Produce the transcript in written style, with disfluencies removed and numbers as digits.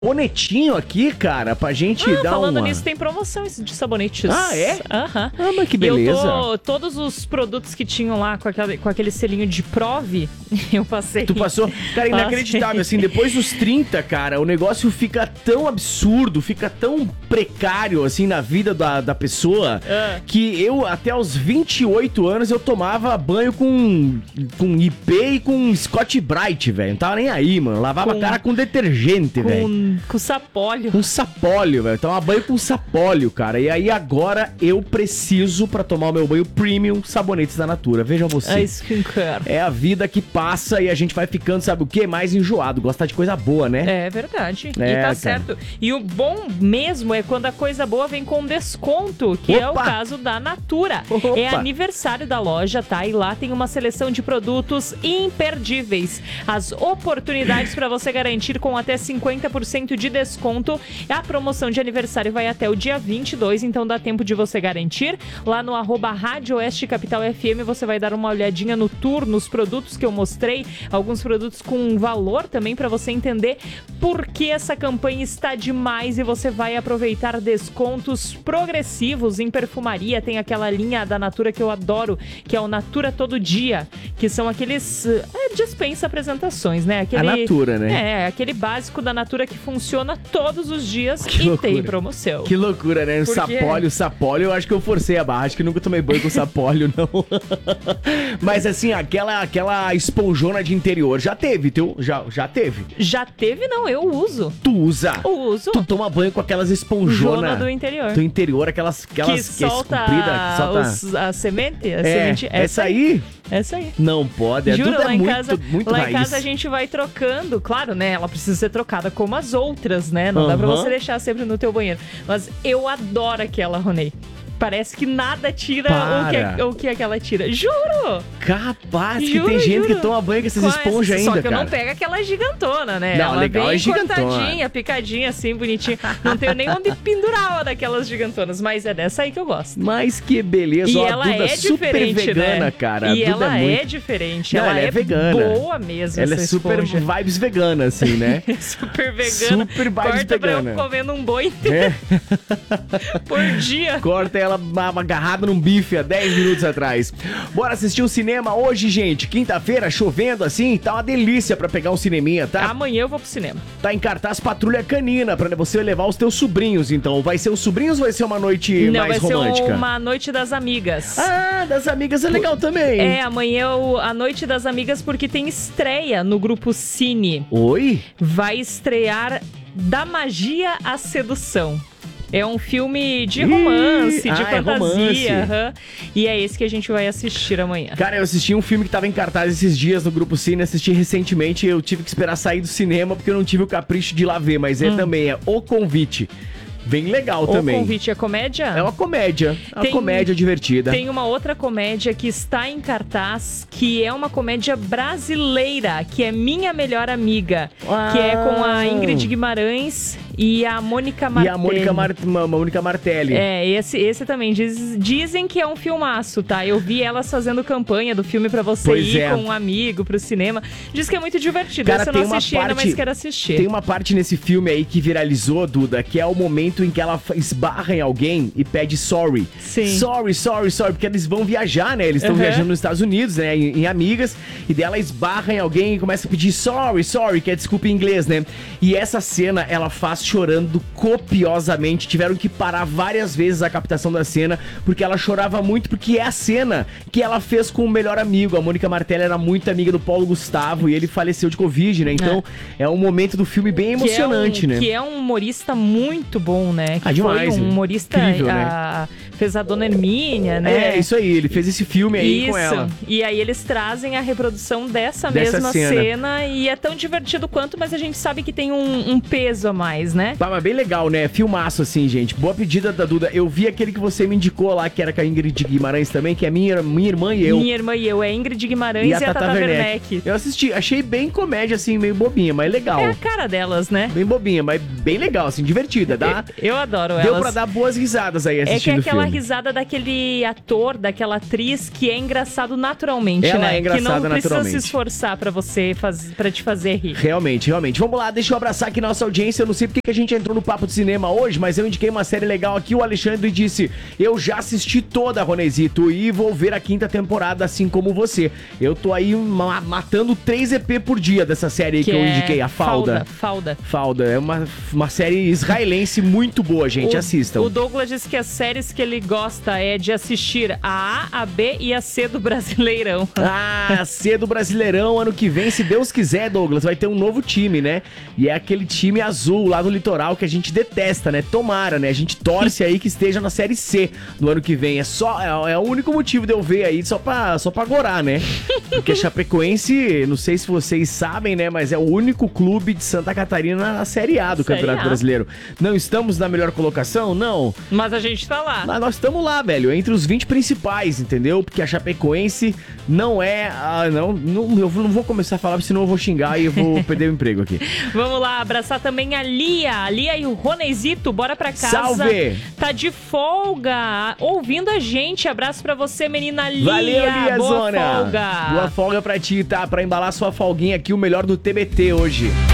Bonetinho aqui, cara, pra gente dar falando uma... nisso, tem promoção de sabonetes. Ah, é? Aham. Ah, mas que beleza. Todos os produtos que tinham lá com aquele selinho de prove, eu passei. Tu passou? Cara, inacreditável, assim, depois dos 30, cara, o negócio fica tão absurdo, fica tão precário, assim, na vida da pessoa, que eu, até os 28 anos, eu tomava banho com IP e com Scott Brite, velho. Não tava nem aí, mano. Lavava a cara com detergente, velho. Com sapólio. Com sapólio, velho. Tomava banho com sapólio, cara. E aí agora eu preciso, pra tomar o meu banho premium, sabonetes da Natura. Veja você. É skincare. É a vida que passa e a gente vai ficando, sabe o quê? Mais enjoado. Gostar de coisa boa, né? É verdade. E É, tá cara. certo. E o bom mesmo é quando a coisa boa vem com desconto, que é o Opa! caso da Natura. Opa! É aniversário da loja, tá? E lá tem uma seleção de produtos imperdíveis. As oportunidades para você garantir com até 50% de desconto. A promoção de aniversário vai até o dia 22, então dá tempo de você garantir. Lá no @Rádio Oeste Capital FM você vai dar uma olhadinha no tour, nos produtos que eu mostrei, alguns produtos com valor também para você entender por que essa campanha está demais e você vai aproveitar descontos progressivos em perfumaria. Tem aquela linha da Natura que eu adoro, que é o Natura Todo Dia, que são aqueles dispensa apresentações, né? A Natura, né? É, aquele básico da Natura que funciona todos os dias Que e loucura. tem promoção. Que loucura, né? Por quê? Sapólio, eu acho que eu forcei a barra. Acho que nunca tomei banho com sapólio, não. Mas assim, aquela esponjona de interior, já teve, já teve. Já teve, não, eu uso. Tu usa? Eu uso. Tu toma banho com aquelas esponjonas Jona do interior. do interior, aquelas Que é solta, comprida, que solta... a semente. Essa aí? Essa aí. Não pode, Juro, tudo lá é em muito, casa, muito lá raiz. em casa a gente vai trocando. Claro, né? Ela precisa ser trocada como as outras, né? Não dá pra Aham. você deixar sempre no teu banheiro. Mas eu adoro aquela, Ronei. Parece que nada tira o que aquela tira. Juro! Capaz, que Juro, tem gente juro. que toma banho com essas Com esponjas essa- ainda, Só que eu cara. não pego aquela gigantona, né? Não, Ela legal, bem é gigantona. cortadinha, picadinha, assim, bonitinha. Não tenho nem onde pendurar uma daquelas gigantonas, mas é dessa aí que eu gosto. Mas que beleza, E ó, a ela Duda é super diferente, vegana, né? cara. E A Duda ela muito... é diferente. Não, ela é vegana. boa mesmo, Ela é essa super esponja. vibes vegana, assim, né? Super vegana. Super vibes Corta vegana. pra eu comendo um boi inteiro É. por dia. Corta ela agarrada num bife há 10 minutos atrás. Bora assistir um cinema hoje, gente. Quinta-feira, chovendo assim, tá uma delícia pra pegar um cineminha, tá? Amanhã eu vou pro cinema. Tá em cartaz Patrulha Canina, pra você levar os teus sobrinhos, então. Vai ser os sobrinhos ou vai ser uma noite Não, mais vai romântica? ser uma noite das amigas. Ah, das amigas é legal também. É, amanhã é a noite das amigas porque tem estreia no grupo Cine. Oi? Vai estrear Da Magia à Sedução. É um filme de Ih, romance, de é fantasia. romance. aham. E é esse que a gente vai assistir amanhã. Cara, eu assisti um filme que tava em cartaz esses dias no Grupo Cine, assisti recentemente, eu tive que esperar sair do cinema porque eu não tive o capricho de ir lá ver, mas também é O Convite. Bem legal também. O Convite é comédia? É uma comédia, uma Tem- comédia divertida. Tem uma outra comédia que está em cartaz, que é uma comédia brasileira, que é Minha Melhor Amiga, que é com a Ingrid Guimarães e a Mônica Martelli. E a Mônica Martelli. É, esse também. Dizem que é um filmaço, tá? Eu vi elas fazendo campanha do filme pra você Pois ir é. com um amigo pro cinema. Diz que é muito divertido. Cara, Esse eu tem não uma assisti ainda, parte- mas quero assistir. Tem uma parte nesse filme aí que viralizou, Duda, que é o momento em que ela esbarra em alguém e pede sorry. Sim. Sorry, porque eles vão viajar, né? Eles estão viajando nos Estados Unidos, né? Em amigas. E dela esbarra em alguém e começa a pedir sorry, que é desculpa em inglês, né? E essa cena ela faz chorando copiosamente. Tiveram que parar várias vezes a captação da cena, porque ela chorava muito, porque é a cena que ela fez com o melhor amigo. A Mônica Martelli era muito amiga do Paulo Gustavo e ele faleceu de Covid, né? Então é um momento do filme bem emocionante, né? Que é um humorista muito bom, né? Que demais, foi um né? humorista, Incrível, né? fez a Dona Hermínia, né? É, isso aí, ele fez esse filme aí com ela. E aí eles trazem a reprodução dessa Dessa mesma cena. cena e é tão divertido quanto, mas a gente sabe que tem um peso a mais, mais, né? Tá, mas bem legal, né? Filmaço, assim, gente. Boa pedida da Duda. Eu vi aquele que você me indicou lá, que era com a Ingrid Guimarães também, que é minha irmã e eu. Minha irmã e eu. É Ingrid Guimarães e a Tata Werneck. Eu assisti, achei bem comédia, assim, meio bobinha, mas legal. É a cara delas, né? Bem bobinha, mas bem legal, assim, divertida. Eu adoro elas. Deu pra dar boas risadas aí assistindo o filme. É que é aquela risada daquele ator, daquela atriz que é engraçado naturalmente, ela né? é engraçada que não precisa naturalmente. se esforçar pra te fazer rir. Realmente. Vamos lá, deixa eu abraçar aqui nossa audiência. Eu não sei porque que a gente entrou no Papo de Cinema hoje, mas eu indiquei uma série legal aqui. O Alexandre disse: eu já assisti toda, Ronezito, e vou ver a 5ª temporada, assim como você. Eu tô aí matando 3 EP por dia dessa série aí que eu indiquei, a Falda. Falda. É uma série israelense muito boa, gente. Assistam. O Douglas disse que as séries que ele gosta é de assistir a A, a B e a C do Brasileirão. A C do Brasileirão, ano que vem, se Deus quiser, Douglas, vai ter um novo time, né? E é aquele time azul lá no litoral que a gente detesta, né? Tomara, né? A gente torce aí que esteja na Série C no ano que vem. É o único motivo de eu ver aí, só pra gorar, né? Porque a Chapecoense, não sei se vocês sabem, né? Mas é o único clube de Santa Catarina na Série A do Campeonato Brasileiro. Não estamos na melhor colocação? Não. Mas a gente tá lá. Mas nós estamos lá, velho, entre os 20 principais, entendeu? Porque a Chapecoense não é... eu não vou começar a falar, senão eu vou xingar e eu vou perder o emprego aqui. Vamos lá, abraçar também a Lia e o Ronezito, bora pra casa. Salve! Tá de folga, ouvindo a gente. Abraço pra você, menina Lia. Valeu, Lia Boa Zona. folga. Boa folga pra ti, tá? Pra embalar sua folguinha aqui, o melhor do TBT hoje.